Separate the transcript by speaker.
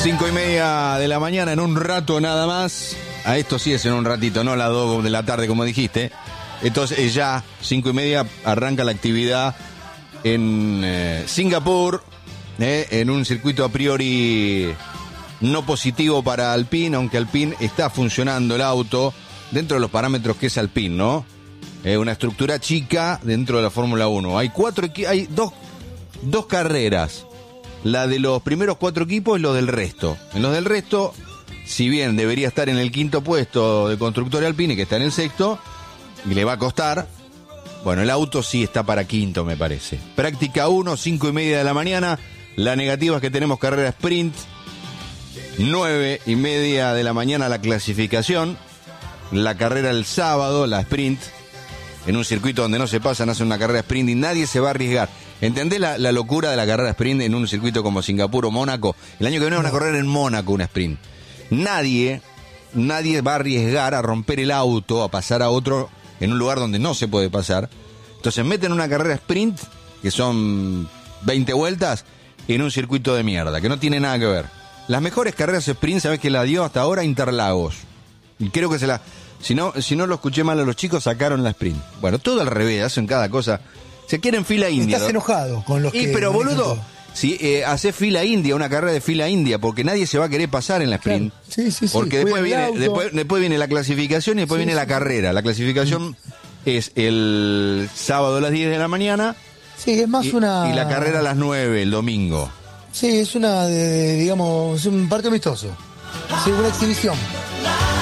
Speaker 1: 5:30 de la mañana, en un rato nada más. A esto sí es en un ratito, no a las 2 de la tarde como dijiste. Entonces ya 5:30 arranca la actividad en Singapur, en un circuito a priori no positivo para Alpine, aunque Alpine está funcionando el auto dentro de los parámetros que es Alpine, ¿no? Una estructura chica dentro de la Fórmula 1. Hay dos carreras. La de los primeros 4 equipos y los del resto. En los del resto, si bien debería estar en el 5º puesto de constructor Alpine, que está en el 6º, y le va a costar, bueno, el auto sí está para 5º, me parece. Práctica 1, 5:30 de la mañana. La negativa es que tenemos carrera sprint. 9:30 de la mañana la clasificación. La carrera el sábado, la sprint. En un circuito donde no se pasan, hacen una carrera sprint y nadie se va a arriesgar. ¿Entendés la locura de la carrera sprint en un circuito como Singapur o Mónaco? El año que viene van a correr en Mónaco una sprint. Nadie va a arriesgar a romper el auto, a pasar a otro en un lugar donde no se puede pasar. Entonces meten una carrera sprint, que son 20 vueltas, en un circuito de mierda, que no tiene nada que ver. Las mejores carreras sprint, ¿sabés que la dio hasta ahora Interlagos? Y creo que si no lo escuché mal a los chicos, sacaron la sprint. Bueno, todo al revés, hacen cada cosa. Se quieren fila india.
Speaker 2: Estás enojado con los que...
Speaker 1: Pero boludo, si hace fila india, una carrera de fila india, porque nadie se va a querer pasar en la sprint.
Speaker 2: Claro. Sí.
Speaker 1: Porque después viene la clasificación y después viene la carrera. La clasificación es el sábado a las 10 de la mañana.
Speaker 2: Sí, es más
Speaker 1: y la carrera a las 9 el domingo.
Speaker 2: Sí, es digamos, es un partido amistoso. Sí, una exhibición.